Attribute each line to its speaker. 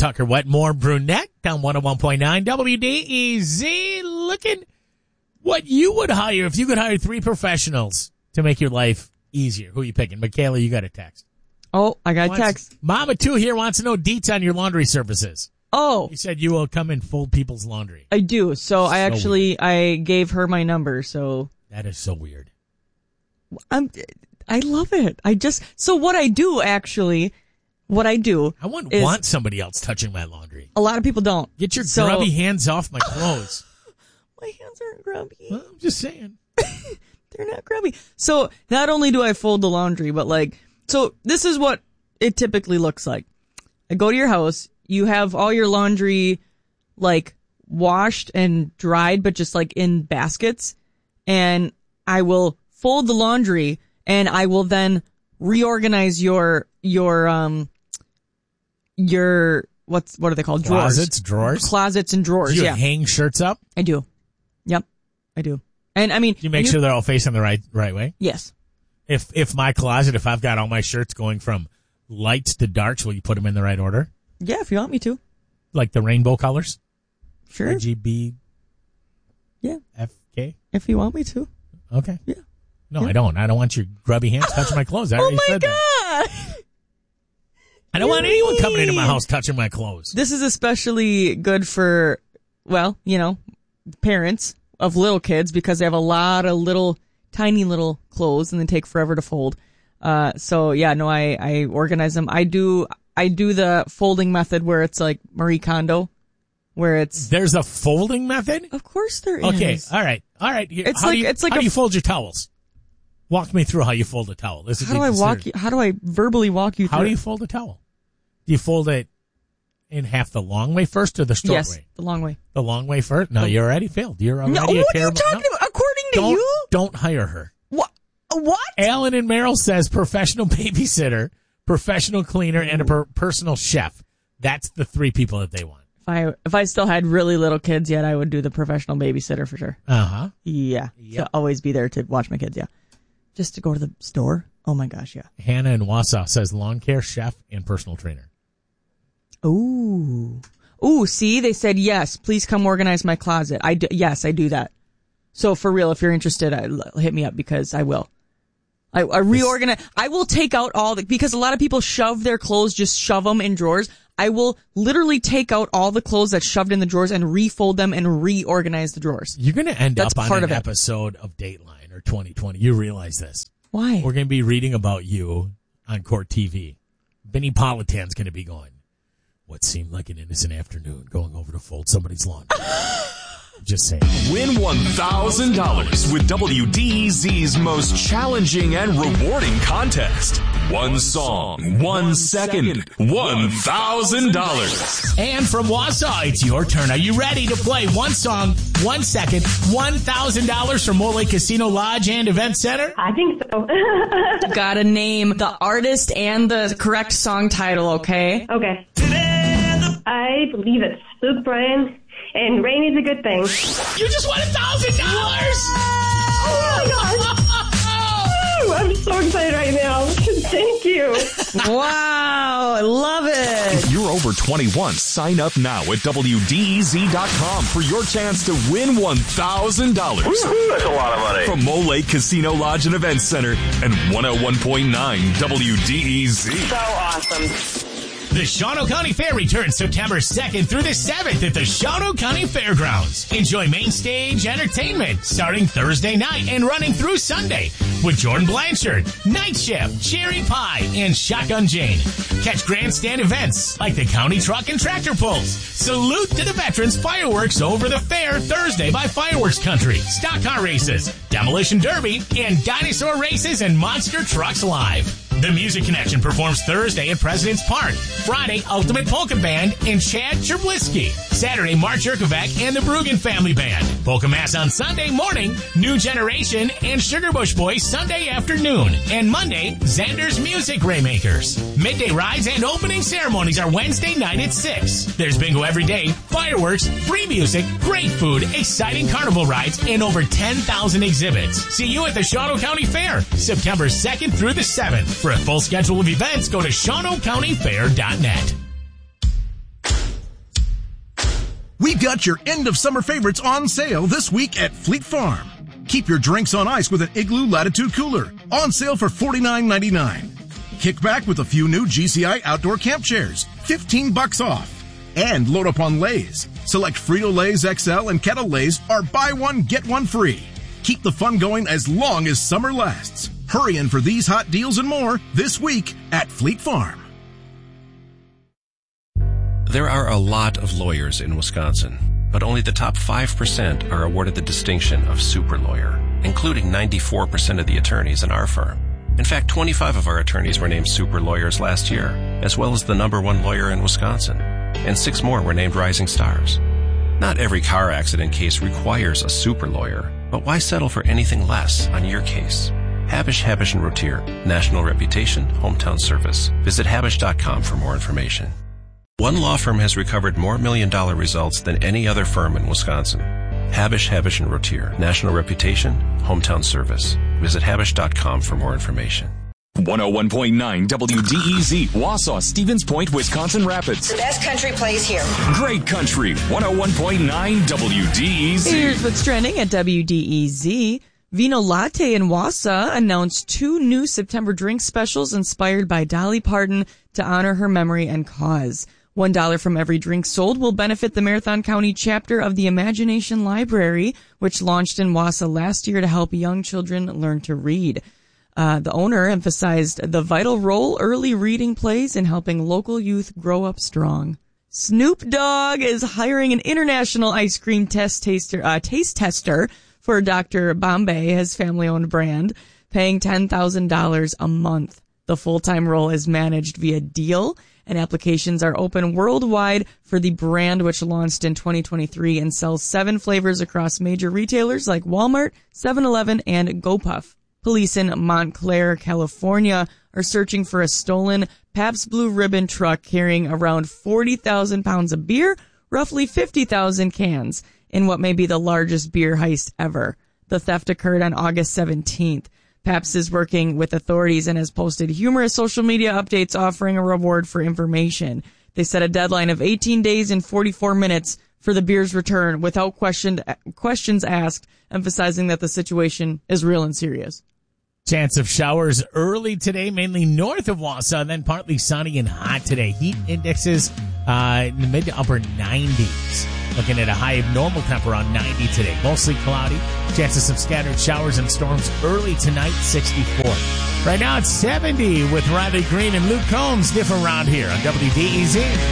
Speaker 1: Tucker Wetmore Brunette down 101.9 WDEZ. Looking what you would hire if you could hire 3 professionals to make your life easier. Who are you picking? Michaela, you got a text.
Speaker 2: Oh, I got a text.
Speaker 1: Mama 2 here wants to know deets on your laundry services.
Speaker 2: Oh.
Speaker 1: You said you will come and fold people's laundry.
Speaker 2: I do. So I gave her my number, so.
Speaker 1: That is so weird.
Speaker 2: I love it. So what I do. I
Speaker 1: wouldn't want somebody else touching my laundry.
Speaker 2: A lot of people don't.
Speaker 1: Get your grubby hands off my clothes.
Speaker 2: My hands aren't grubby.
Speaker 1: Well, I'm just saying.
Speaker 2: They're not grubby. So not only do I fold the laundry, but so this is what it typically looks like. I go to your house. You have all your laundry, washed and dried, but just in baskets. And I will fold the laundry, and I will then reorganize your what are they called?
Speaker 1: Drawers?
Speaker 2: Closets and drawers.
Speaker 1: Do you hang shirts up?
Speaker 2: I do. Yep, I do. And I mean,
Speaker 1: do you make sure they're all facing the right way?
Speaker 2: Yes.
Speaker 1: If my closet, if I've got all my shirts going from lights to darks, will you put them in the right order?
Speaker 2: Yeah, if you want me to.
Speaker 1: Like the rainbow colors?
Speaker 2: Sure.
Speaker 1: RGB.
Speaker 2: Yeah.
Speaker 1: FK?
Speaker 2: If you want me to.
Speaker 1: Okay.
Speaker 2: Yeah.
Speaker 1: No, yeah. I don't. I don't want your grubby hands touching my clothes. I already said that. I don't want anyone coming into my house touching my clothes.
Speaker 2: This is especially good for, parents of little kids because they have a lot of tiny little clothes and they take forever to fold. I organize them. I do the folding method where it's like Marie Kondo, where it's...
Speaker 1: There's a folding method?
Speaker 2: Of course there is.
Speaker 1: Okay, all right. How do you fold your towels? Walk me through how you fold a towel.
Speaker 2: How do I verbally walk you through?
Speaker 1: How do you fold a towel? Do you fold it in half the long way first or the short way?
Speaker 2: Yes, the long way.
Speaker 1: The long way first? No, you already failed. You're already
Speaker 2: what are you talking about? According to you?
Speaker 1: Don't hire her.
Speaker 2: What?
Speaker 1: Alan and Merrill says professional babysitter, professional cleaner, and a personal chef. That's the 3 people that they want.
Speaker 2: If I still had really little kids yet, I would do the professional babysitter for sure.
Speaker 1: Uh-huh.
Speaker 2: Yeah.
Speaker 1: Yep.
Speaker 2: To always be there to watch my kids, yeah. Just to go to the store? Oh my gosh, yeah.
Speaker 1: Hannah in Wausau says lawn care, chef, and personal trainer.
Speaker 2: Ooh, see, they said, yes, please come organize my closet. Yes, I do that. So for real, if you're interested, hit me up because I will. I reorganize. I will take out because a lot of people shove their clothes, just shove them in drawers. I will literally take out all the clothes that's shoved in the drawers and refold them and reorganize the drawers.
Speaker 1: You're going to end up on an episode of Dateline or 2020. You realize this.
Speaker 2: Why?
Speaker 1: We're going to be reading about you on Court TV. Benny Politan's going to be going, what seemed like an innocent afternoon, going over to fold somebody's laundry. Just saying.
Speaker 3: Win $1,000 with WDEZ's most challenging and rewarding contest. One song, 1 second, $1,000.
Speaker 1: And from Wausau, it's your turn. Are you ready to play? 1 song, 1 second, $1,000 from Mole Casino Lodge and Event Center?
Speaker 4: I think so.
Speaker 2: Gotta name the artist and the correct song title, okay?
Speaker 4: Okay. I believe it's Luke Bryan. And rain is a good thing.
Speaker 1: You just won $1,000!
Speaker 4: Oh my gosh! I'm so excited right now. Thank you.
Speaker 2: Wow, I love it.
Speaker 3: If you're over 21, sign up now at WDEZ.com for your chance to win $1,000.
Speaker 5: That's a lot of money.
Speaker 3: From Mole Casino Lodge and Event Center and 101.9 WDEZ.
Speaker 5: So awesome.
Speaker 1: The Shawano County Fair returns September 2nd through the 7th at the Shawano County Fairgrounds. Enjoy main stage entertainment starting Thursday night and running through Sunday with Jordan Blanchard, Night Shift, Cherry Pie, and Shotgun Jane. Catch grandstand events like the County Truck and Tractor Pulls. Salute to the Veterans Fireworks over the fair Thursday by Fireworks Country. Stock car races, Demolition Derby, and dinosaur races and monster trucks live. The Music Connection performs Thursday at President's Park. Friday, Ultimate Polka Band and Chad Cherblisky. Saturday, Mark Jerkovac and the Bruggen Family Band. Polka Mass on Sunday morning, New Generation and Sugarbush Boys Sunday afternoon. And Monday, Xander's Music Raymakers. Midday rides and opening ceremonies are Wednesday night at 6. There's bingo every day, fireworks, free music, great food, exciting carnival rides, and over 10,000 exhibits. See you at the Shawano County Fair, September 2nd through the 7th. For a full schedule of events, go to ShawanoCountyFair.net.
Speaker 6: We've got your end of summer favorites on sale this week at Fleet Farm. Keep your drinks on ice with an Igloo Latitude Cooler, on sale for $49.99. Kick back with a few new GCI outdoor camp chairs, $15 off. And load up on Lay's. Select Frito-Lay's XL and Kettle Lay's are buy one, get one free. Keep the fun going as long as summer lasts. Hurry in for these hot deals and more this week at Fleet Farm.
Speaker 7: There are a lot of lawyers in Wisconsin, but only the top 5% are awarded the distinction of super lawyer, including 94% of the attorneys in our firm. In fact, 25 of our attorneys were named super lawyers last year, as well as the #1 lawyer in Wisconsin, and 6 more were named rising stars. Not every car accident case requires a super lawyer, but why settle for anything less on your case? Habush, Habush & Rotier, national reputation, hometown service. Visit Habush.com for more information. One law firm has recovered more million-dollar results than any other firm in Wisconsin. Habush, Habush & Rotier, national reputation, hometown service. Visit Habush.com for more information.
Speaker 3: 101.9 WDEZ, Wausau, Stevens Point, Wisconsin Rapids.
Speaker 8: The best country plays here.
Speaker 3: Great country, 101.9 WDEZ.
Speaker 2: Here's what's trending at WDEZ. Vino Latte in Wausau announced 2 new September drink specials inspired by Dolly Parton to honor her memory and cause. $1 from every drink sold will benefit the Marathon County chapter of the Imagination Library, which launched in Wausau last year to help young children learn to read. The owner emphasized the vital role early reading plays in helping local youth grow up strong. Snoop Dogg is hiring an international ice cream taste tester for Dr. Bombay, his family-owned brand, paying $10,000 a month. The full-time role is managed via Deal, and applications are open worldwide for the brand, which launched in 2023 and sells 7 flavors across major retailers like Walmart, 7-Eleven, and GoPuff. Police in Montclair, California are searching for a stolen Pabst Blue Ribbon truck carrying around 40,000 pounds of beer, roughly 50,000 cans, in what may be the largest beer heist ever. The theft occurred on August 17th. Pabst is working with authorities and has posted humorous social media updates offering a reward for information. They set a deadline of 18 days and 44 minutes for the beer's return without questions asked, emphasizing that the situation is real and serious.
Speaker 1: Chance of showers early today, mainly north of Wausau, then partly sunny and hot today. Heat indexes in the mid to upper 90s. Looking at a high of normal temp around 90 today. Mostly cloudy. Chances of scattered showers and storms early tonight, 64. Right now it's 70 with Riley Green and Luke Combs. Different round here on WDEZ.